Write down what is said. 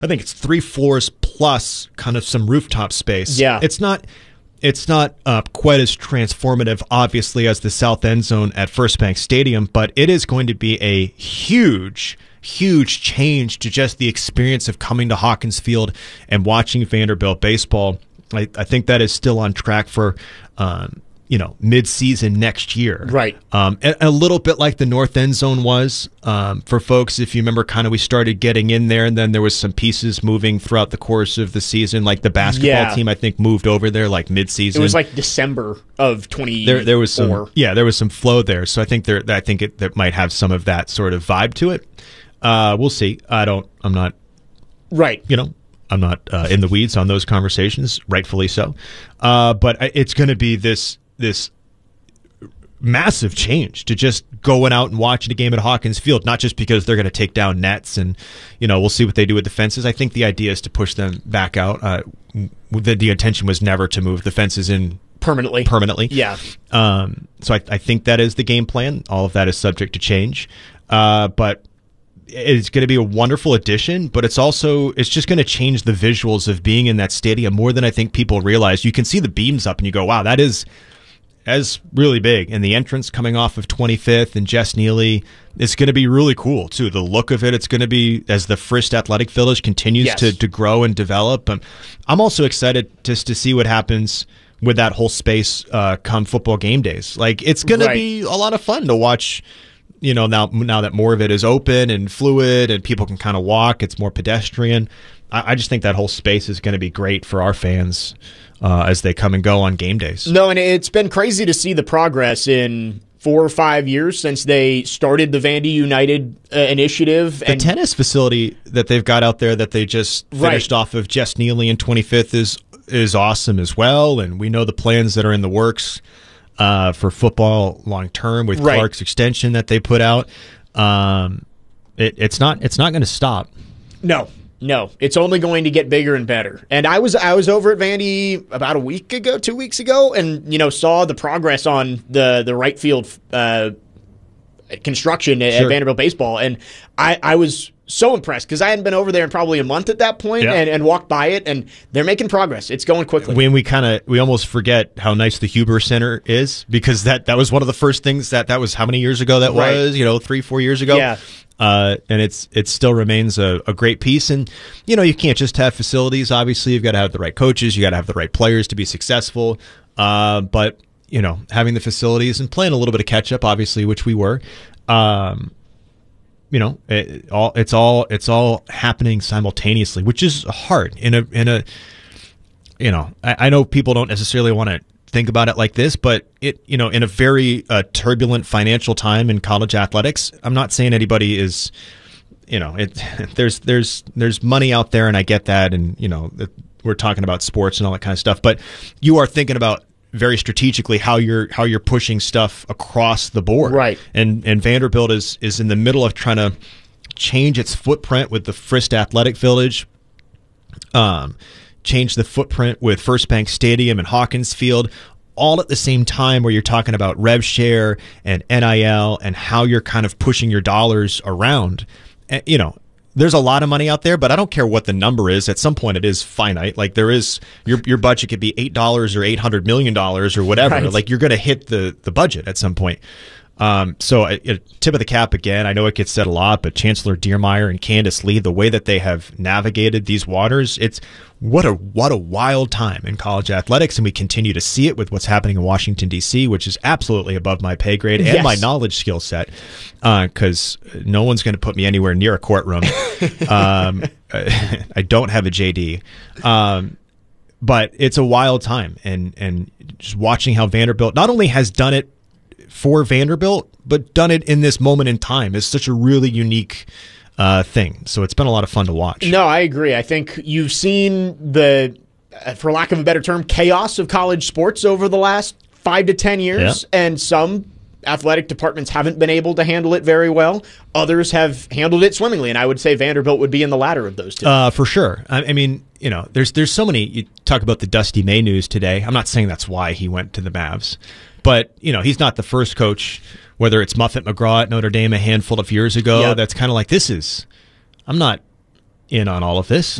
I think it's 3 floors plus kind of some rooftop space. Yeah. It's not quite as transformative, obviously, as the south end zone at First Bank Stadium, but it is going to be a huge change to just the experience of coming to Hawkins Field and watching Vanderbilt baseball. I think that is still on track for mid-season next year. Right. A little bit like the north end zone was for folks. If you remember, kind of we started getting in there, and then there was some pieces moving throughout the course of the season. Like the basketball team, I think, moved over there like mid-season. It was like December of 2024. There was some flow there. So I think that might have some of that sort of vibe to it. We'll see. I'm not right. I'm not in the weeds on those conversations, rightfully so. But it's going to be this massive change to just going out and watching a game at Hawkins Field, not just because they're going to take down nets and, we'll see what they do with the fences. I think the idea is to push them back out. The intention was never to move the fences in permanently. Yeah. So I think that is the game plan. All of that is subject to change. But it's going to be a wonderful addition, but it's just going to change the visuals of being in that stadium more than I think people realize. You can see the beams up and you go, wow, that's really big. And the entrance coming off of 25th and Jess Neely, it's going to be really cool too. The look of it's going to be, as the Frist Athletic Village continues to grow and develop. I'm also excited just to see what happens with that whole space come football game days. Like, it's going to be a lot of fun to watch. Now that more of it is open and fluid and people can kind of walk, it's more pedestrian. I just think that whole space is going to be great for our fans as they come and go on game days. No, and it's been crazy to see the progress in 4 or 5 years since they started the Vandy United initiative. The tennis facility that they've got out there that they just finished off of Jess Neely in 25th is awesome as well, and we know the plans that are in the works for football long term with Clark's extension that they put out. It's not going to stop. No, it's only going to get bigger and better. And I was over at Vandy about 2 weeks ago, and saw the progress on the right field construction at Vanderbilt baseball, and I was so impressed because I hadn't been over there in probably a month at that point, and walked by it, and they're making progress. It's going quickly. When we almost forget how nice the Huber Center is, because that was one of the first things that was how many years ago that was, 3-4 years ago. Yeah. And it still remains a great piece. And, you can't just have facilities. Obviously, you've got to have the right coaches. You got to have the right players to be successful. But, having the facilities and playing a little bit of catch up, obviously, which we were, it's all happening simultaneously, which is hard I know people don't necessarily want to think about it like this, but in a very turbulent financial time in college athletics, I'm not saying anybody is, there's money out there, and I get that, and we're talking about sports and all that kind of stuff, but you are thinking about very strategically how you're pushing stuff across the board, right? And Vanderbilt is in the middle of trying to change its footprint with the Frist Athletic Village, change the footprint with First Bank Stadium and Hawkins Field, all at the same time, where you're talking about rev share and NIL and how you're kind of pushing your dollars around. And, there's a lot of money out there, but I don't care what the number is. At some point, it is finite. Like, there is your budget could be $8 or $800 million or whatever. Right. Like, you're going to hit the budget at some point. So tip of the cap again. I know it gets said a lot, but Chancellor Diermeyer and Candace Lee, the way that they have navigated these waters, it's what a wild time in college athletics, and we continue to see it with what's happening in Washington, D.C., which is absolutely above my pay grade and my knowledge skill set, because no one's going to put me anywhere near a courtroom. I don't have a JD. But it's a wild time, and just watching how Vanderbilt not only has done it for Vanderbilt, but done it in this moment in time is such a really unique thing. So it's been a lot of fun to watch. No, I agree. I think you've seen the, for lack of a better term, chaos of college sports over the last 5 to 10 years, and some athletic departments haven't been able to handle it very well. Others have handled it swimmingly, and I would say Vanderbilt would be in the latter of those two. For sure. I mean, there's so many. You talk about the Dusty May news today. I'm not saying that's why he went to the Mavs. But, he's not the first coach, whether it's Muffet McGraw at Notre Dame a handful of years ago, that's kind of like, I'm not in on all of this.